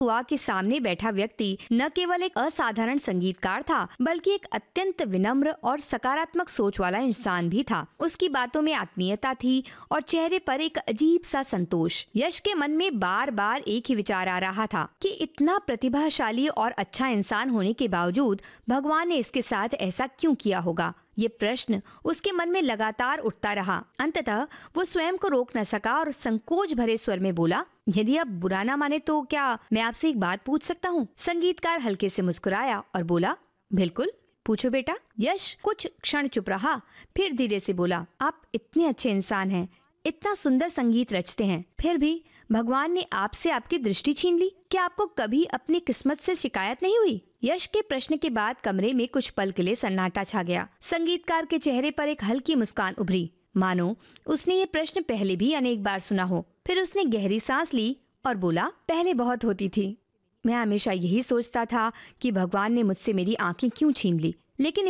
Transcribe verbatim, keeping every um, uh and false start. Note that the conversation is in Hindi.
हुआ कि सामने बैठा व्यक्ति न केवल एक असाधारण संगीतकार था, बल्कि एक अत्यंत विनम्र और सकारात्मक सोच वाला इंसान भी था। उसकी बातों में आत्मीयता थी और चेहरे पर एक अजीब सा संतोष। यश के मन में बार बार एक ही विचार आ रहा था कि इतना प्रतिभाशाली और अच्छा इंसान होने के बावजूद भगवान ने इसके साथ ऐसा क्यों किया होगा। ये प्रश्न उसके मन में लगातार उठता रहा। अंततः वो स्वयं को रोक न सका और संकोच भरे स्वर में बोला, यदि आप बुरा ना माने तो क्या मैं आपसे एक बात पूछ सकता हूँ? संगीतकार हल्के से मुस्कुराया और बोला, बिल्कुल, पूछो बेटा। यश कुछ क्षण चुप रहा, फिर धीरे से बोला, आप इतने अच्छे इंसान हैं, इतना सुंदर संगीत रचते हैं, फिर भी भगवान ने आपसे आपकी दृष्टि छीन ली। क्या आपको कभी अपनी किस्मत से शिकायत नहीं हुई? यश के प्रश्न के बाद कमरे में कुछ पल के लिए सन्नाटा छा गया। संगीतकार के चेहरे पर एक हल्की मुस्कान उभरी, मानो उसने ये प्रश्न पहले भी अनेक बार सुना हो। फिर उसने गहरी सांस ली और बोला, पहले बहुत होती थी। मैं हमेशा यही सोचता था कि भगवान ने मुझसे मेरी आंखें क्यों छीन ली, लेकिन